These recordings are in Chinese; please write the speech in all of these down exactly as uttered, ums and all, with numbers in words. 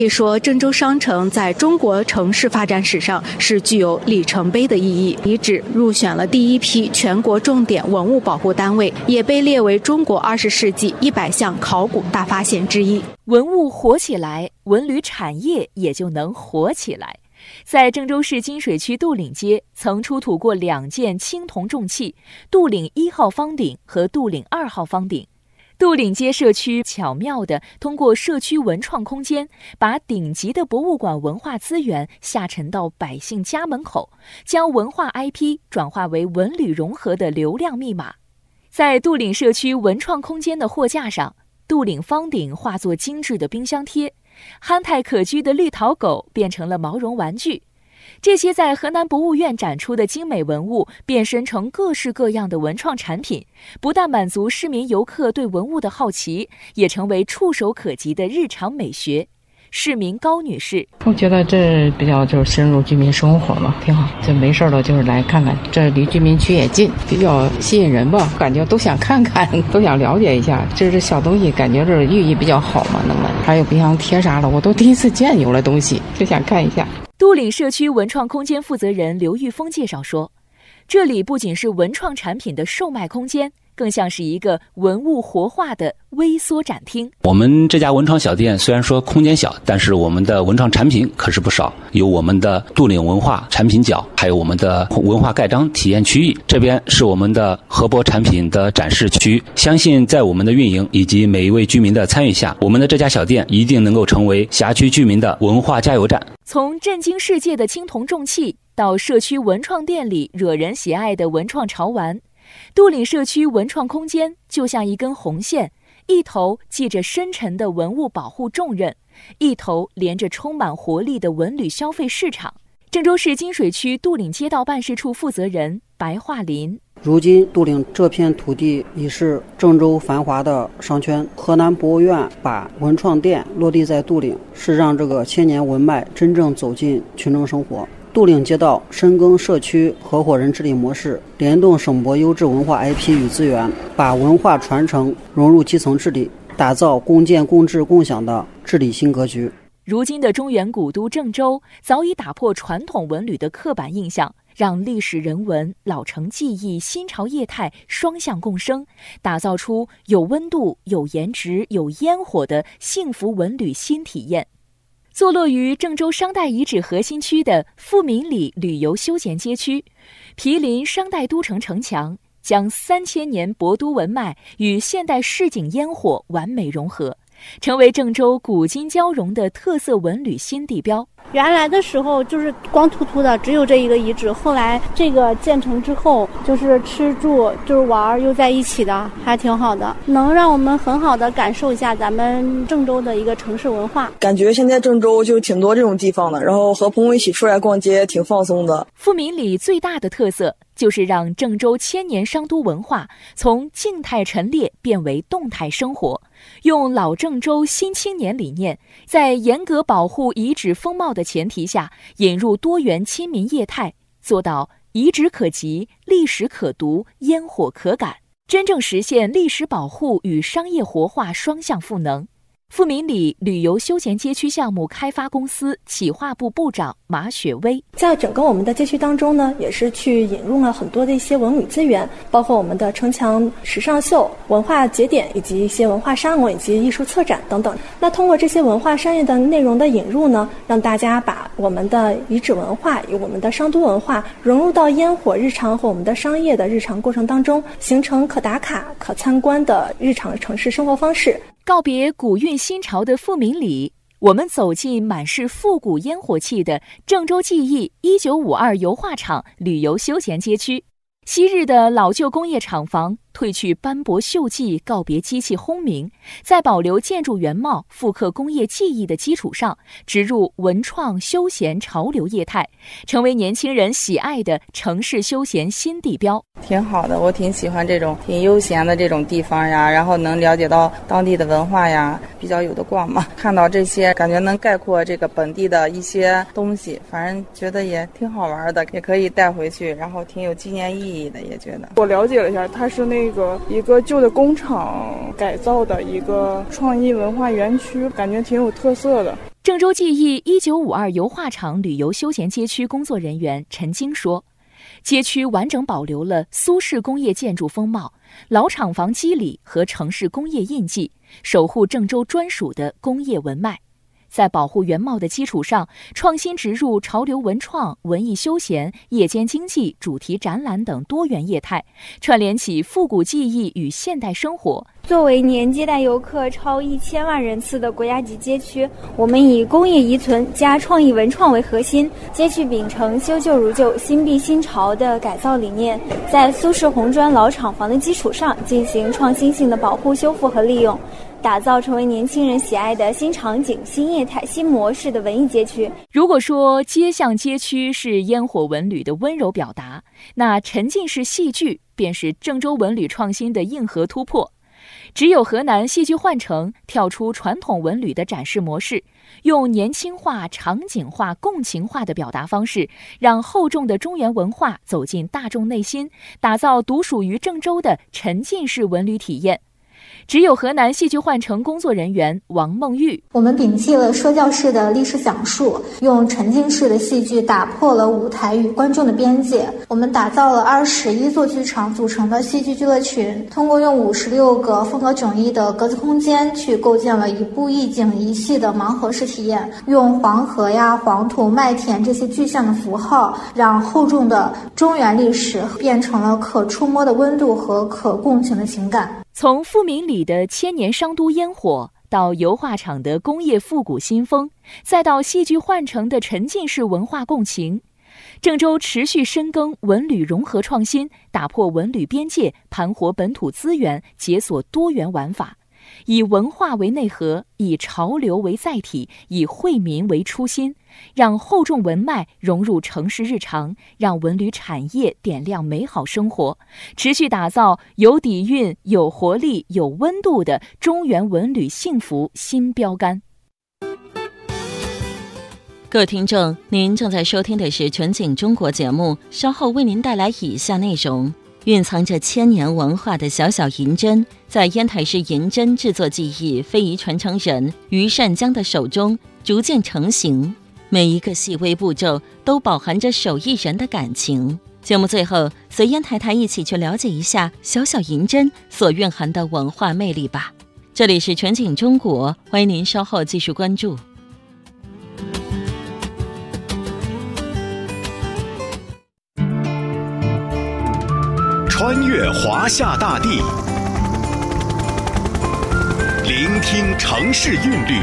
可以说，郑州商城在中国城市发展史上是具有里程碑的意义。遗址入选了第一批全国重点文物保护单位，也被列为中国二十世纪一百项考古大发现之一。 文物活起来，文旅产业也就能活起来。在郑州市金水区杜岭街，曾出土过两件青铜重器：杜岭一号方鼎和杜岭二号方鼎。杜岭街社区巧妙地通过社区文创空间，把顶级的博物馆文化资源下沉到百姓家门口，将文化 I P 转化为文旅融合的流量密码。在杜岭社区文创空间的货架上，杜岭方鼎化作精致的冰箱贴，憨态可掬的绿桃狗变成了毛绒玩具。这些在河南博物院展出的精美文物变身成各式各样的文创产品，不但满足市民游客对文物的好奇，也成为触手可及的日常美学。市民高女士： 我觉得这比较就是深入居民生活嘛，挺好。就没事了就是来看看，这离居民区也近，比较吸引人吧，感觉都想看看，都想了解一下。这这小东西感觉这寓意比较好嘛，那么还有冰箱贴啥的，我都第一次见有了东西，就想看一下。 杜岭社区文创空间负责人刘玉峰介绍说，这里不仅是文创产品的售卖空间，更像是一个文物活化的微缩展厅。 我们这家文创小店虽然说空间小，但是我们的文创产品可是不少，有我们的杜岭文化产品角，还有我们的文化盖章体验区域，这边是我们的河博产品的展示区。相信在我们的运营以及每一位居民的参与下，我们的这家小店一定能够成为辖区居民的文化加油站。 从震惊世界的青铜重器到社区文创店里惹人喜爱的文创潮玩，杜岭社区文创空间就像一根红线，一头系着深沉的文物保护重任，一头连着充满活力的文旅消费市场。郑州市金水区杜岭街道办事处负责人白桦林： 如今杜岭这片土地已是郑州繁华的商圈，河南博物院把文创店落地在杜岭，是让这个千年文脉真正走进群众生活。杜岭街道深耕社区合伙人治理模式，联动省博优质文化 I P 与资源，把文化传承融入基层治理，打造共建共治共享的治理新格局。 如今的中原古都郑州早已打破传统文旅的刻板印象，让历史人文、老城技艺、新潮业态双向共生，打造出有温度、有颜值、有烟火的幸福文旅新体验。坐落于郑州商代遗址核心区的富民里旅游休闲街区，毗邻商代都城城墙，将三千年博都文脉与现代市井烟火完美融合，成为郑州古今交融的特色文旅新地标。 原来的时候就是光秃秃的，只有这一个遗址，后来这个建成之后，就是吃住就是玩又在一起的，还挺好的，能让我们很好的感受一下咱们郑州的一个城市文化。 感觉现在郑州就挺多这种地方的，然后和朋友一起出来逛街挺放松的。 富民里最大的特色就是让郑州千年商都文化从静态陈列变为动态生活，用老郑州新青年理念，在严格保护遗址风貌的前提下，引入多元亲民业态，做到遗址可及、历史可读、烟火可感，真正实现历史保护与商业活化双向赋能。富民里旅游休闲街区项目开发公司企划部部长马雪薇： 在整个我们的街区当中呢，也是去引入了很多的一些文旅资源，包括我们的城墙时尚秀、文化节点，以及一些文化沙龙以及艺术策展等等。那通过这些文化商业的内容的引入呢，让大家把我们的遗址文化与我们的商都文化融入到烟火日常和我们的商业的日常过程当中，形成可打卡、可参观的日常城市生活方式。 告别古韵新潮的富民里，我们走进满是复古烟火气的郑州记忆一九五二油画厂旅游休闲街区。昔日的老旧工业厂房褪去斑驳锈迹，告别机器轰鸣，在保留建筑原貌、复刻工业技艺的基础上，植入文创休闲潮流业态，成为年轻人喜爱的城市休闲新地标。 挺好的，我挺喜欢这种挺悠闲的这种地方呀，然后能了解到当地的文化呀，比较有的逛嘛。看到这些，感觉能概括这个本地的一些东西，反正觉得也挺好玩的，也可以带回去，然后挺有纪念意义的，也觉得。 我了解了一下，它是那个一个旧的工厂改造的一个创意文化园区，感觉挺有特色的。 郑州记忆一九五二油画厂旅游休闲街区工作人员陈晶说，街区完整保留了苏式工业建筑风貌、老厂房肌理和城市工业印记，守护郑州专属的工业文脉。在保护原貌的基础上，创新植入潮流文创、文艺休闲、夜间经济、主题展览等多元业态，串联起复古技艺与现代生活。 作为年接待游客超一千万人次的国家级街区，我们以工业遗存加创意文创为核心，街区秉承修旧如旧、新碧新潮的改造理念，在苏式红砖老厂房的基础上进行创新性的保护、修复和利用，打造成为年轻人喜爱的新场景、新业态、新模式的文艺街区。 如果说街巷街区是烟火文旅的温柔表达，那沉浸式戏剧便是郑州文旅创新的硬核突破。只有河南戏剧幻城跳出传统文旅的展示模式，用年轻化、场景化、共情化的表达方式，让厚重的中原文化走进大众内心，打造独属于郑州的沉浸式文旅体验。只有河南戏剧幻城工作人员王梦玉， 我们摒弃了说教式的历史讲述，用沉浸式的戏剧打破了舞台与观众的边界。我们打造了二十一座剧场组成的戏剧俱乐群，通过用五十六个风格迥异的格子空间去构建了一部一景一戏的盲盒式体验，用黄河呀、黄土、麦田这些具象的符号，让厚重的中原历史变成了可触摸的温度和可共情的情感。 从富民里的千年商都烟火，到油画厂的工业复古新风，再到戏剧幻城的沉浸式文化共情，郑州持续深耕文旅融合创新，打破文旅边界，盘活本土资源，解锁多元玩法，以文化为内核，以潮流为载体，以惠民为初心，让厚重文脉融入城市日常，让文旅产业点亮美好生活，持续打造有底蕴、有活力、有温度的中原文旅幸福新标杆。 各位听众，您正在收听的是全景中国节目，稍后为您带来以下内容。蕴藏着千年文化的小小银针，在烟台市银针制作技艺非遗传承人于善江的手中逐渐成型，每一个细微步骤都饱含着手艺人的感情。节目最后，随烟台台一起去了解一下小小银针所蕴含的文化魅力吧。这里是全景中国，欢迎您稍后继续关注。 穿越华夏大地，聆听城市韵律，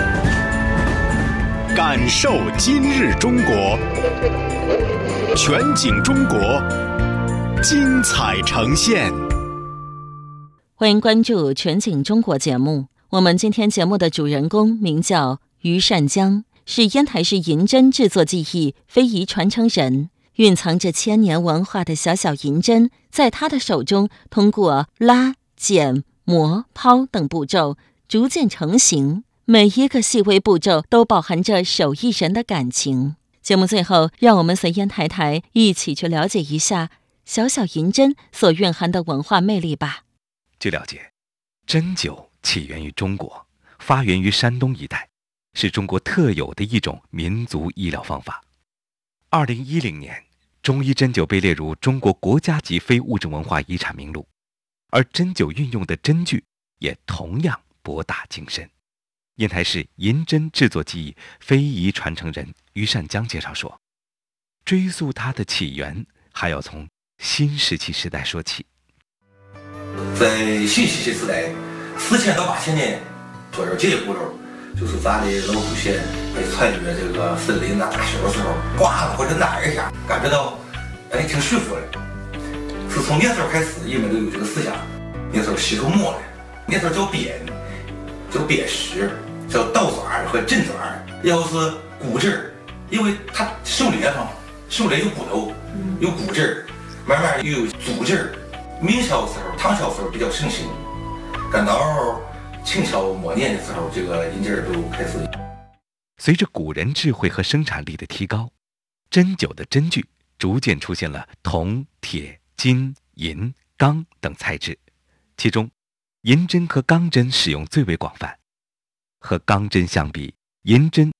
感受今日中国。全景中国，精彩呈现。 欢迎关注全景中国节目。我们今天节目的主人公名叫于善江，是烟台市银针制作技艺非遗传承人。蕴藏着千年文化的小小银针，在他的手中通过拉、剪、磨、抛等步骤逐渐成型，每一个细微步骤都饱含着手艺人的感情。节目最后，让我们随烟台台一起去了解一下小小银针所蕴含的文化魅力吧。 据了解，针灸起源于中国，发源于山东一带，是中国特有的一种民族医疗方法。二零一零年，中医针灸被列入中国国家级非物质文化遗产名录，而针灸运用的针具也同样博大精深。烟台市银针制作技艺非遗传承人于善江介绍说，追溯它的起源，还要从新石器时代说起。 在新石器时代，四千到八千年左右这些步骤，就是咱的老祖先在穿越这个森林呐、大雪的时候，刮了或者哪一下，感觉到哎挺舒服的。是从那时候开始，人们都有这个思想。那时候石头磨的，那时候叫砭，叫砭石，叫倒爪和震爪。要是骨质，因为它手里嘛，手里有骨头，有骨质，慢慢又有组织。明朝时候、唐朝时候比较盛行，赶到清朝末年的时候，这个银针都开始。 随着古人智慧和生产力的提高，针灸的针具逐渐出现了铜、铁、金、银、钢等材质，其中银针和钢针使用最为广泛。和钢针相比，银针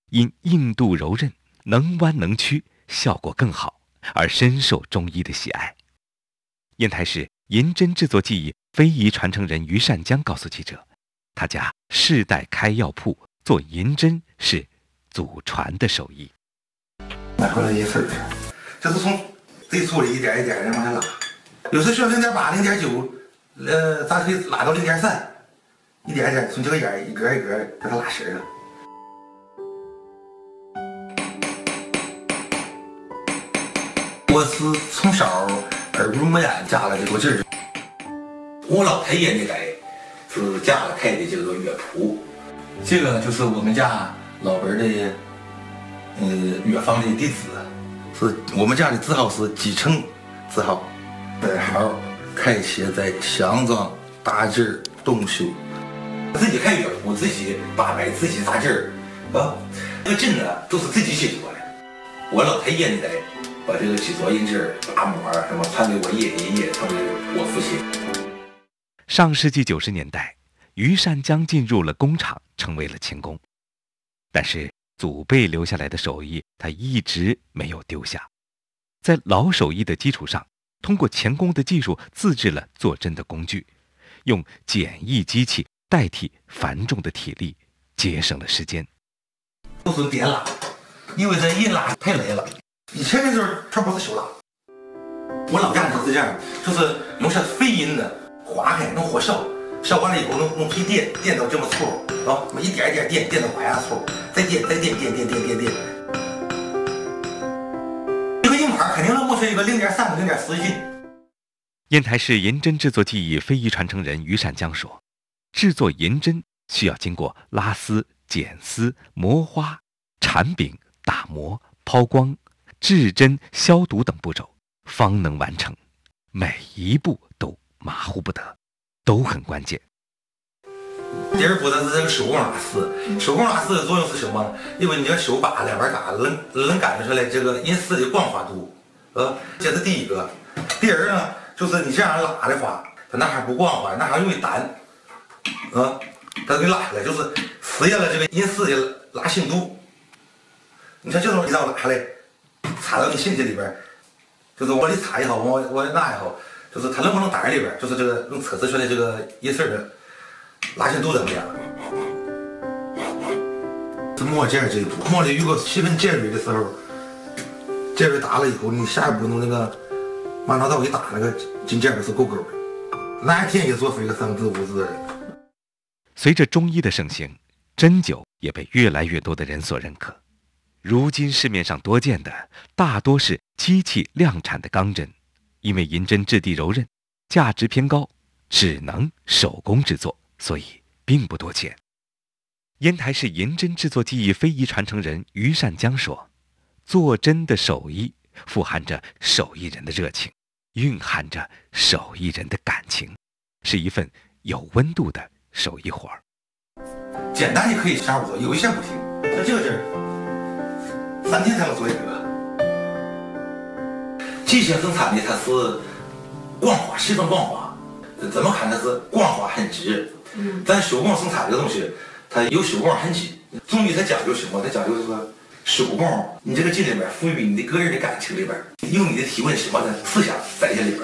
因硬度柔韧、能弯能曲，效果更好，而深受中医的喜爱。烟台市银针制作技艺非遗传承人于善江告诉记者，他家世代开药铺，做银针是祖传的手艺。 拿出来一份儿，这是从最粗的一点一点的往下拉，有时需要零点八、零点九，呃，咱可以拉到零点三，一点一点从这个眼一格一格给它拉实了。我是从小耳濡目染加了这个劲儿。我老太爷那代是家了开的这个乐谱，这个就是我们家老本的呃乐坊的弟子，是我们家的字号是继承字号，代号开写在香庄大街东修，自己开乐谱，自己八百，自己扎劲儿啊，这个针呢都是自己写作的。我老太爷那代把这个制作银针、打模什么传给我爷爷爷，传给我父亲。 上世纪九十年代，于善江进入了工厂，成为了钳工。但是祖辈留下来的手艺，他一直没有丢下。在老手艺的基础上，通过钳工的技术自制了做针的工具，用简易机器代替繁重的体力，节省了时间。 都是点拉，因为这一拉太累了。以前的时候全部是手拉，我老家就是这样，就是用些飞银的划开，弄火烧，烧完了以后弄弄皮垫，垫到这么粗，啊，一点一点垫，垫到把牙粗，再垫再垫垫垫垫垫垫。这个银盘肯定能磨出一个零点三到零点四斤。 烟台市银针制作技艺非遗传承人于善江说，制作银针需要经过拉丝、剪丝、磨花、缠柄、打磨、抛光、制针、消毒等步骤，方能完成。每一步都马虎不得，都很关键。 第二步呢是这个手工拉丝，手工拉丝的作用是什么呢？因为你这手把两边嘎能能感觉出来这个银丝的光滑度，呃，这是第一个。第二呢，就是你这样拉的话，它那还不光滑，那还容易单，啊，它给拉下来，就是实现了这个银丝的拉性度。你看这种一道拉下来，插到你身体里边，就是往里插也好，往往那也好，就是它能不能打在里边，就是这个能测试出来这个银丝的拉性度怎么样。这磨尖这一步，磨的有个七分尖锐的时候，尖锐打了以后，你下一步弄那个马刀刀一打，那个金尖都是够够的，哪天也做出一个三字五字的。 随着中医的盛行，针灸也被越来越多的人所认可。如今市面上多见的大多是机器量产的钢针，因为银针质地柔韧，价值偏高，只能手工制作，所以并不多见。烟台市银针制作技艺非遗传承人于善江说，做针的手艺富含着手艺人的热情，蕴含着手艺人的感情，是一份有温度的手艺活儿。 简单的可以下午做，有一些不行，像这个针三天才能做一个。机械生产的它是光滑，十分光滑，怎么看它是光滑很直。嗯，咱手工生产这个东西，它有手工痕迹。中医它讲究什么？它讲究这个手工，你这个劲里边赋予你的个人的感情里边，有你的体温什么的思想在这里边。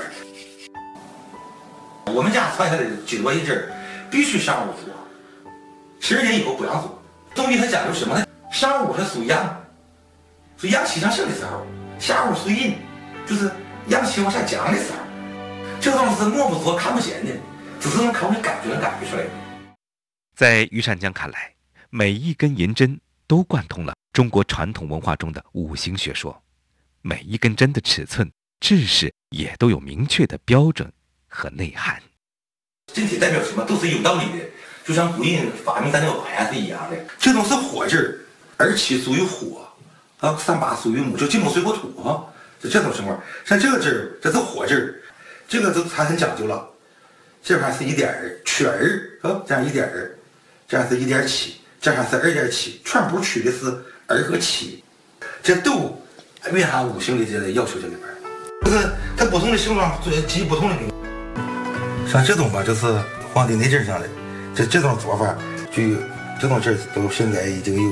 我们家传下来的制作银针必须上午做，十二点以后不让做。中医它讲究什么呢？上午是属阳，属阳气上升的时候；下午属阴，就是阳气往下降的时候。这个东西是摸不着、看不见的，只是能靠你感觉能感觉出来的。 在于善江看来，每一根银针都贯通了中国传统文化中的五行学说，每一根针的尺寸、制式也都有明确的标准和内涵。 身体代表什么都是有道理的，就像古人发明咱那个碗是一样的。这种是火劲儿，二七属于火，啊，三八属于木，就金木水火土啊，就这种情况。像这个劲儿，这是火劲儿，这个就它很讲究了。这块是一点儿，曲儿啊，这样一点儿，这样是一点七，这样是二点七，全部取的是二和七，这都蕴含五行的这个要求这里边。就是它不同的形状基于不同的领域。像这种吧，就是《黄帝内经》上的，这这种做法就有这种劲儿都现在已经有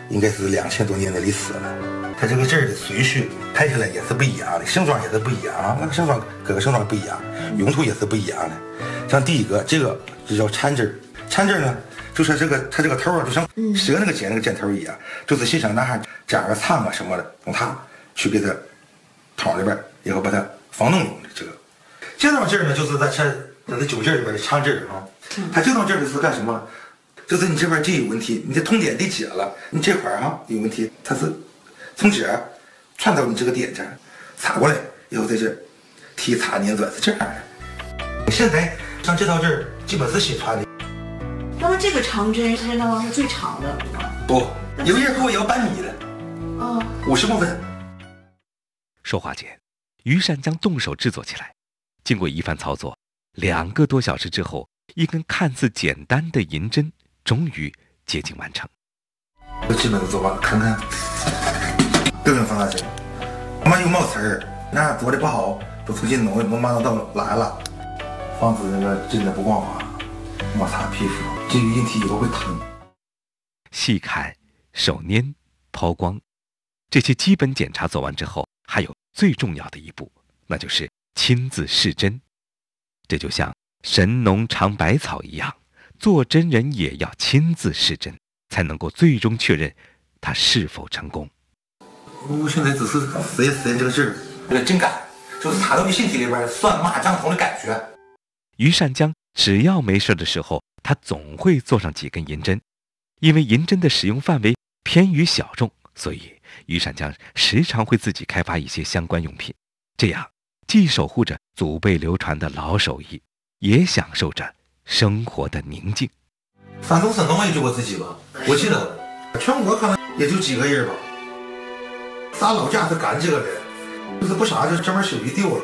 应该是两千多年的历史了。它这个字的顺序看起来也是不一样的，形状也是不一样啊，那个形状各个形状不一样，用途也是不一样的。像第一个这个就叫铲字，铲字呢就是这个它这个头啊，就像蛇那个尖那个尖头一样，就是心想哪哈加个仓啊什么的，用它去给它桶里边，以后把它防冻用的这个。这种字呢，就是在这这是九字里边的长字啊。它这种字是干什么？就是你这边这有问题，你这通点得解了，你这块啊有问题，它是从这儿串到你这个点这儿，插过来以后在这提插捻转是这样的。现在像这套字基本是新传的。 那么这个长针是那王是最长的吗？ 不，有一人给我要半米的， 哦， 五十公分。 说话间，于善江动手制作起来。经过一番操作，两个多小时之后，一根看似简单的银针终于接近完成。 我基本都做完了，看看，都用放大镜。我们有冒刺儿，那做的不好，都重新弄，我马上都来了，防止那个针的不光滑，摩擦皮肤，这个引体以后会疼。 细看、手捏、抛光，这些基本检查做完之后，还有最重要的一步，那就是亲自试针。这就像神农尝百草一样，做针人也要亲自试针，才能够最终确认它是否成功。 我现在只是实验实验这个字，这个针感，就是插到你身体里边酸麻胀痛的感觉。 于善江只要没事的时候，他总会做上几根银针，因为银针的使用范围偏于小众，所以于善江时常会自己开发一些相关用品，这样既守护着祖辈流传的老手艺，也享受着生活的宁静。 山东、山东也就我自己吧，我记得全国可能也就几个人吧。咱老家是干这个的，就是不啥就专门手艺丢了。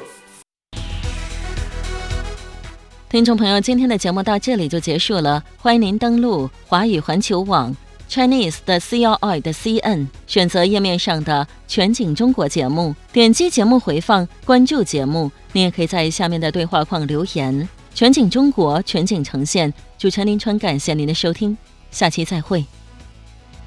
听众朋友，今天的节目到这里就结束了，欢迎您登录华语环球网 Chinese 的 C L I 的 C N， 选择页面上的全景中国节目，点击节目回放，关注节目。您也可以在下面的对话框留言。全景中国，全景呈现，主持人林川感谢您的收听，下期再会。